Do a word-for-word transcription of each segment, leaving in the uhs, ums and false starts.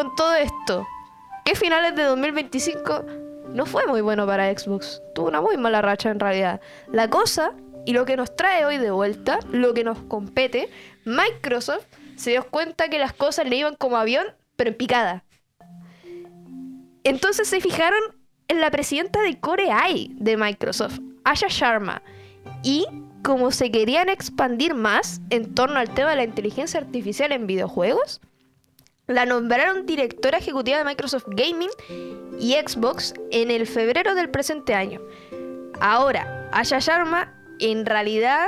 con todo esto que finales de dos mil veinticinco no fue muy bueno para Xbox. Tuvo una muy mala racha en realidad. La cosa, y lo que nos trae hoy de vuelta, lo que nos compete, Microsoft se dio cuenta que las cosas le iban como avión, pero en picada. Entonces se fijaron en la presidenta de Core A I de Microsoft, Asha Sharma, y como se querían expandir más en torno al tema de la inteligencia artificial en videojuegos, la nombraron directora ejecutiva de Microsoft Gaming y Xbox en el febrero del presente año. Ahora, Asha Sharma en realidad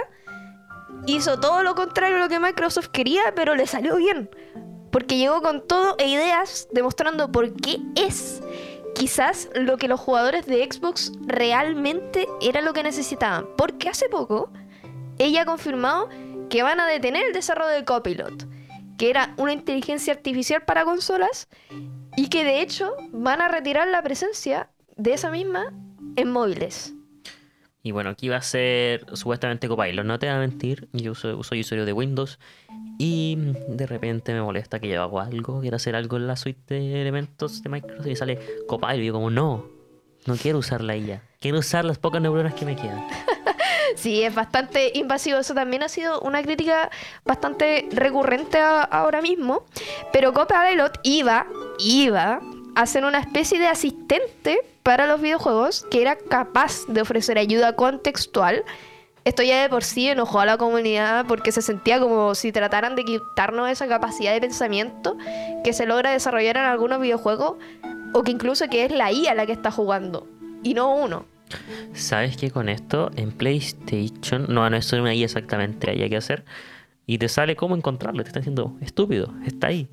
hizo todo lo contrario a lo que Microsoft quería, pero le salió bien, porque llegó con todo e ideas demostrando por qué es quizás lo que los jugadores de Xbox realmente era lo que necesitaban. Porque hace poco ella ha confirmado que van a detener el desarrollo de Copilot, que era una inteligencia artificial para consolas, y que de hecho van a retirar la presencia de esa misma en móviles. Y bueno, aquí va a ser supuestamente Copilot. No te voy a mentir, yo uso, soy usuario de Windows y de repente me molesta que yo hago algo, quiero hacer algo en la suite de elementos de Microsoft y sale Copilot. Y yo como, no, no quiero usarla ella. Quiero usar las pocas neuronas que me quedan. Sí, es bastante invasivo. Eso también ha sido una crítica bastante recurrente a, ahora mismo. Pero Copilot iba, iba a ser una especie de asistente para los videojuegos que era capaz de ofrecer ayuda contextual. Esto ya de por sí enojó a la comunidad porque se sentía como si trataran de quitarnos esa capacidad de pensamiento que se logra desarrollar en algunos videojuegos, o que incluso que es la I A la que está jugando y no uno. ¿Sabes qué? Con esto en PlayStation, no, no es una I A exactamente, hay que hacer, y te sale cómo encontrarlo, te está diciendo, estúpido, está ahí.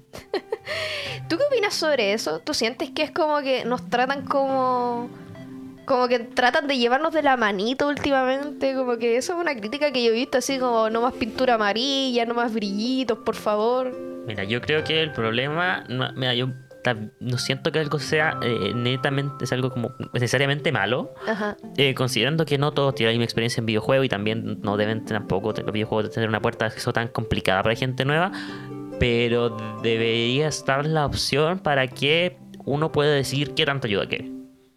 ¿Tú qué opinas sobre eso? ¿Tú sientes que es como que nos tratan como... como que tratan de llevarnos de la manito últimamente? Como que eso es una crítica que yo he visto, así como no más pintura amarilla, no más brillitos, por favor. Mira, yo creo que el problema, no, mira, yo ta- no siento que algo sea eh, netamente, es algo como necesariamente malo. Ajá. Eh, considerando que no todos tienen la misma experiencia en videojuego y también no deben tampoco los videojuegos tener una puerta de acceso tan complicada para gente nueva, pero debería estar la opción para que uno pueda decidir qué tanta ayuda quiere.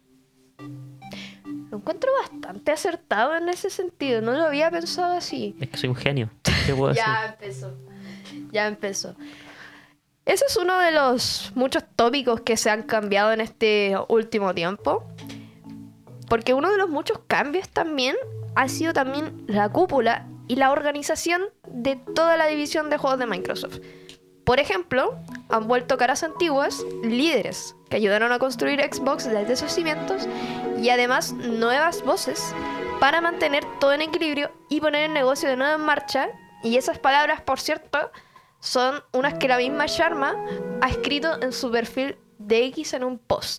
Lo encuentro bastante acertado en ese sentido. No lo había pensado así. Es que soy un genio. ¿Qué puedo decir? Ya empezó. Ya empezó. Ese es uno de los muchos tópicos que se han cambiado en este último tiempo. Porque uno de los muchos cambios también ha sido también la cúpula y la organización de toda la división de juegos de Microsoft. Por ejemplo, han vuelto caras antiguas, líderes que ayudaron a construir Xbox desde sus cimientos, y además nuevas voces para mantener todo en equilibrio y poner el negocio de nuevo en marcha. Y esas palabras, por cierto, son unas que la misma Sharma ha escrito en su perfil de X en un post.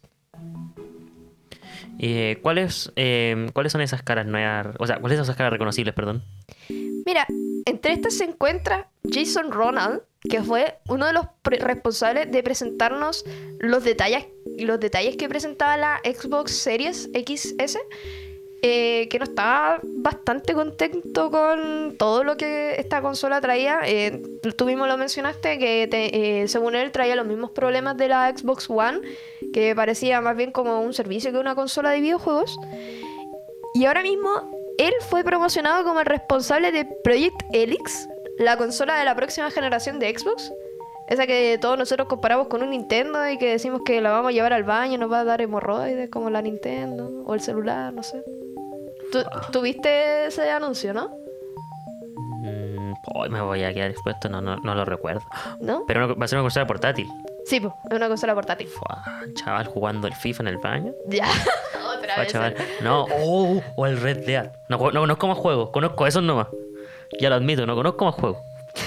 Eh, ¿cuáles, eh, ¿Cuáles son esas caras nuevas? O sea, ¿cuáles son esas caras reconocibles, perdón? Mira, entre estas se encuentra Jason Ronald, que fue uno de los pre- responsables de presentarnos los detalles, los detalles que presentaba la Xbox Series X S, eh, que no estaba bastante contento con todo lo que esta consola traía. Eh, tú mismo lo mencionaste, que te, eh, según él traía los mismos problemas de la Xbox One, que parecía más bien como un servicio que una consola de videojuegos. Y ahora mismo él fue promocionado como el responsable de Project Helix, la consola de la próxima generación de Xbox. Esa que todos nosotros comparamos con un Nintendo y que decimos que la vamos a llevar al baño, nos va a dar hemorroides como la Nintendo o el celular, no sé. ¿Tú, ¿tú viste ese anuncio, no? Mm, oh, me voy a quedar expuesto, no, no, no lo recuerdo. ¿No? Pero no- va a ser una consola portátil. Sí, pues, es una consola portátil. Fua, chaval jugando el FIFA en el baño. Ya, otra Fua, vez. chaval. No, oh, o el Red Dead. No, no conozco más juegos, conozco esos nomás. Ya lo admito, no conozco más juegos.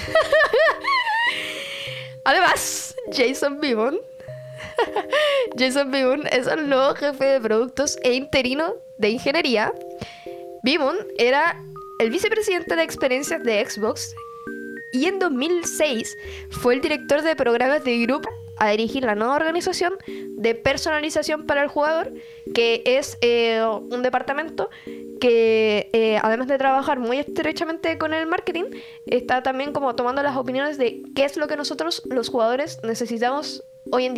Además, Jason Bivon Jason Bivon es el nuevo jefe de productos e interino de ingeniería. Bivon era el vicepresidente de experiencias de Xbox y en dos mil seis fue el director de programas de grupo a dirigir la nueva organización de personalización para el jugador, que es eh, un departamento que eh, además de trabajar muy estrechamente con el marketing, está también como tomando las opiniones de qué es lo que nosotros los jugadores necesitamos hoy en día.